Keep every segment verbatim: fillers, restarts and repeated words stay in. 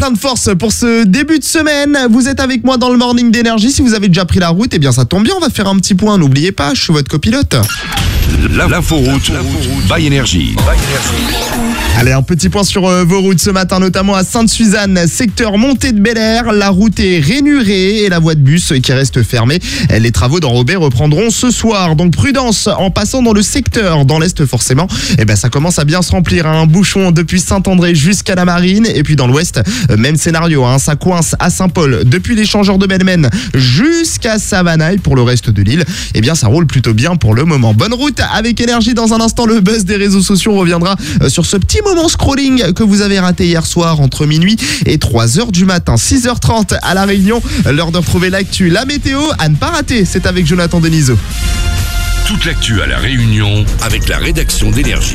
Plein de force pour ce début de semaine. Vous êtes avec moi dans le Morning d'Énergie. Si vous avez déjà pris la route, eh bien ça tombe bien, on va faire un petit point. N'oubliez pas, je suis votre copilote. L'inforoute by Énergie. Allez, un petit point sur euh, vos routes ce matin, notamment à Sainte-Suzanne, secteur Montée de Bel-Air. La route est rainurée et la voie de bus qui reste fermée. Les travaux d'enrobé reprendront ce soir. Donc prudence en passant dans le secteur. Dans l'est forcément, eh ben, ça commence à bien se remplir. Un bouchon depuis Saint-André jusqu'à la Marine. Et puis dans l'ouest, même scénario. Hein, ça coince à Saint-Paul depuis l'échangeur de Belmen jusqu'à Savanaï. Pour le reste de l'île, eh bien ça roule plutôt bien pour le moment. Bonne route avec Énergie. Dans un instant, le buzz des réseaux sociaux reviendra sur ce petit moment scrolling que vous avez raté hier soir entre minuit et trois heures du matin. six heures trente à La Réunion, l'heure de retrouver l'actu. La météo à ne pas rater, c'est avec Jonathan Denisot. Toute l'actu à La Réunion avec la rédaction d'Énergie.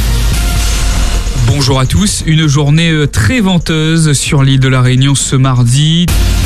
Bonjour à tous, une journée très venteuse sur l'île de La Réunion ce mardi.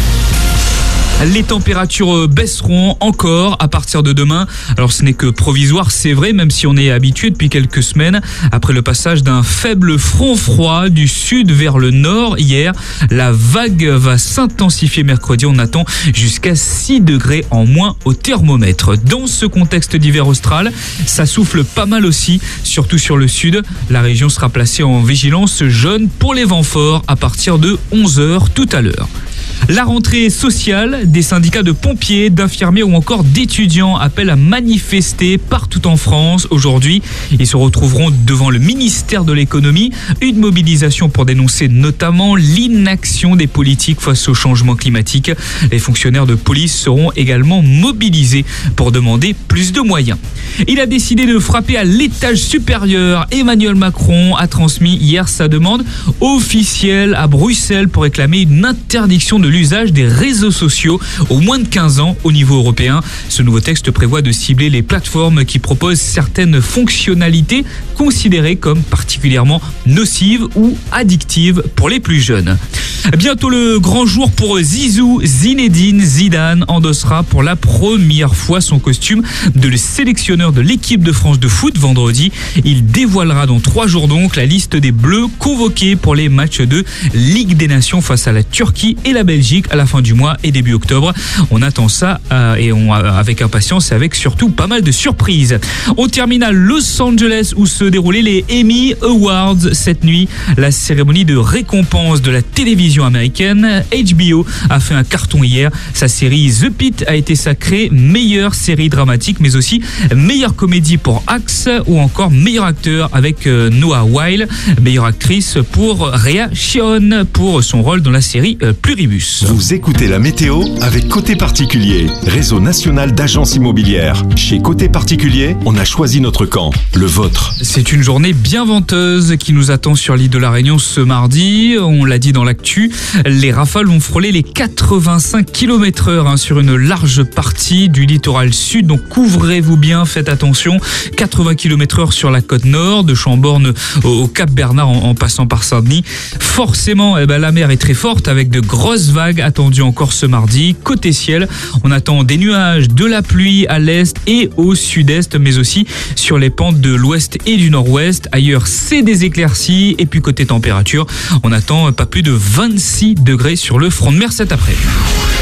Les températures baisseront encore à partir de demain. Alors ce n'est que provisoire, c'est vrai, même si on est habitué depuis quelques semaines. Après le passage d'un faible front froid du sud vers le nord hier, la vague va s'intensifier mercredi. On attend jusqu'à six degrés en moins au thermomètre. Dans ce contexte d'hiver austral, ça souffle pas mal aussi, surtout sur le sud. La région sera placée en vigilance jaune pour les vents forts à partir de onze heures tout à l'heure. La rentrée sociale, des syndicats de pompiers, d'infirmiers ou encore d'étudiants appellent à manifester partout en France. Aujourd'hui, ils se retrouveront devant le ministère de l'économie. Une mobilisation pour dénoncer notamment l'inaction des politiques face au changement climatique. Les fonctionnaires de police seront également mobilisés pour demander plus de moyens. Il a décidé de frapper à l'étage supérieur. Emmanuel Macron a transmis hier sa demande officielle à Bruxelles pour réclamer une interdiction de l'usage des réseaux sociaux aux moins de quinze ans au niveau européen. Ce nouveau texte prévoit de cibler les plateformes qui proposent certaines fonctionnalités considérées comme particulièrement nocives ou addictives pour les plus jeunes. Bientôt le grand jour pour Zizou. Zinedine Zidane endossera pour la première fois son costume de sélectionneur de l'équipe de France de foot vendredi. Il dévoilera dans trois jours donc la liste des Bleus convoqués pour les matchs de Ligue des Nations face à la Turquie et la Belgique à la fin du mois et début octobre. On attend ça euh, et on, euh, avec impatience et avec surtout pas mal de surprises. On termine à Los Angeles où se déroulaient les Emmy Awards cette nuit. La cérémonie de récompense de la télévision américaine. H B O a fait un carton hier. Sa série The Pitt a été sacrée meilleure série dramatique mais aussi meilleure comédie pour Axe ou encore meilleur acteur avec euh, Noah Wyle. Meilleure actrice pour Rhea Seehon pour son rôle dans la série euh, Pluribus. Vous écoutez la météo avec Côté Particulier, réseau national d'agences immobilières. Chez Côté Particulier, on a choisi notre camp, le vôtre. C'est une journée bien venteuse qui nous attend sur l'île de la Réunion ce mardi. On l'a dit dans l'actu, les rafales vont frôler les quatre-vingt-cinq kilomètres heure hein, sur une large partie du littoral sud. Donc couvrez-vous bien, faites attention. quatre-vingts kilomètres heure sur la côte nord, de Chamborne au Cap Bernard en, en passant par Saint-Denis. Forcément, eh ben, la mer est très forte avec de grosses vagues attendues encore ce mardi. Côté ciel, on attend des nuages, de la pluie à l'est et au sud-est, mais aussi sur les pentes de l'ouest et du nord-ouest. Ailleurs, c'est des éclaircies. Et puis côté température, on attend pas plus de vingt-six degrés sur le front de mer cet après-midi.